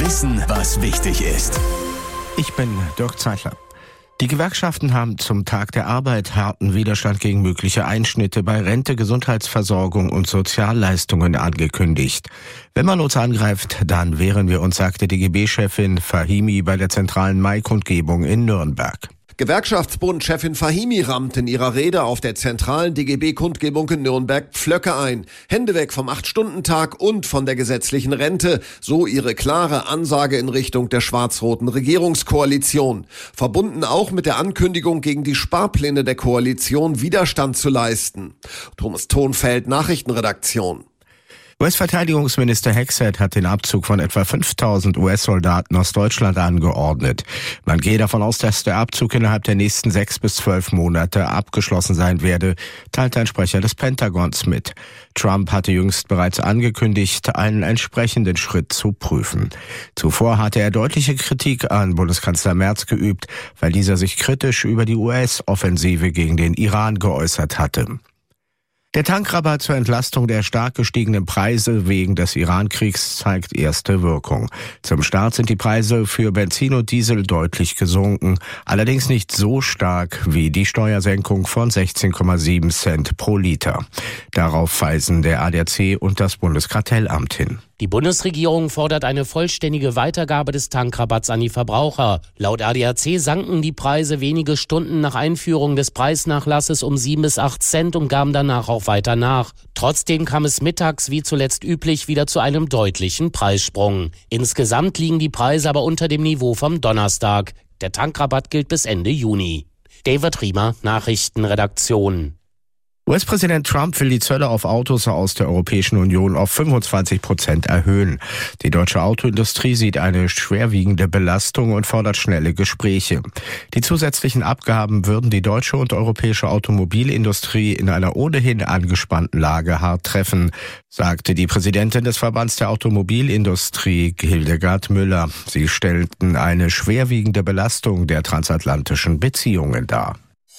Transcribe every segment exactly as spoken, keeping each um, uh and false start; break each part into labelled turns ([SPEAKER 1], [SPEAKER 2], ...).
[SPEAKER 1] Wissen, was wichtig ist.
[SPEAKER 2] Ich bin Dirk Zeitler. Die Gewerkschaften haben zum Tag der Arbeit harten Widerstand gegen mögliche Einschnitte bei Rente, Gesundheitsversorgung und Sozialleistungen angekündigt. Wenn man uns angreift, dann wehren wir uns, sagte D G B-Chefin Fahimi bei der zentralen Mai-Kundgebung in Nürnberg.
[SPEAKER 3] Gewerkschaftsbund-Chefin Fahimi rammt in ihrer Rede auf der zentralen D G B-Kundgebung in Nürnberg Pflöcke ein. Hände weg vom acht-Stunden-Tag und von der gesetzlichen Rente. So ihre klare Ansage in Richtung der schwarz-roten Regierungskoalition. Verbunden auch mit der Ankündigung, gegen die Sparpläne der Koalition Widerstand zu leisten. Thomas Thonfeld, Nachrichtenredaktion.
[SPEAKER 2] U S-Verteidigungsminister Hexet hat den Abzug von etwa fünftausend U S-Soldaten aus Deutschland angeordnet. Man gehe davon aus, dass der Abzug innerhalb der nächsten sechs bis zwölf Monate abgeschlossen sein werde, teilte ein Sprecher des Pentagons mit. Trump hatte jüngst bereits angekündigt, einen entsprechenden Schritt zu prüfen. Zuvor hatte er deutliche Kritik an Bundeskanzler Merz geübt, weil dieser sich kritisch über die U S-Offensive gegen den Iran geäußert hatte. Der Tankrabatt zur Entlastung der stark gestiegenen Preise wegen des Iran-Kriegs zeigt erste Wirkung. Zum Start sind die Preise für Benzin und Diesel deutlich gesunken, allerdings nicht so stark wie die Steuersenkung von sechzehn Komma sieben Cent pro Liter. Darauf weisen der A D A C und das Bundeskartellamt hin.
[SPEAKER 4] Die Bundesregierung fordert eine vollständige Weitergabe des Tankrabatts an die Verbraucher. Laut A D A C sanken die Preise wenige Stunden nach Einführung des Preisnachlasses um sieben bis acht Cent und gaben danach auch weiter nach. Trotzdem kam es mittags wie zuletzt üblich wieder zu einem deutlichen Preissprung. Insgesamt liegen die Preise aber unter dem Niveau vom Donnerstag. Der Tankrabatt gilt bis Ende Juni. David Riemer, Nachrichtenredaktion.
[SPEAKER 2] U S-Präsident Trump will die Zölle auf Autos aus der Europäischen Union auf fünfundzwanzig Prozent erhöhen. Die deutsche Autoindustrie sieht eine schwerwiegende Belastung und fordert schnelle Gespräche. Die zusätzlichen Abgaben würden die deutsche und europäische Automobilindustrie in einer ohnehin angespannten Lage hart treffen, sagte die Präsidentin des Verbands der Automobilindustrie, Hildegard Müller. Sie stellten eine schwerwiegende Belastung der transatlantischen Beziehungen dar.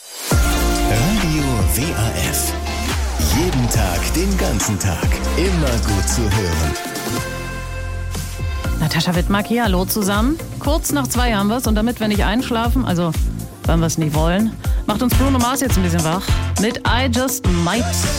[SPEAKER 1] Radio W A F. Jeden Tag, den ganzen Tag. Immer gut zu hören.
[SPEAKER 5] Natascha Wittmark hier, hallo zusammen. Kurz nach zwei haben wir es und damit wir nicht einschlafen, also wenn wir es nicht wollen, macht uns Bruno Mars jetzt ein bisschen wach mit I Just Might.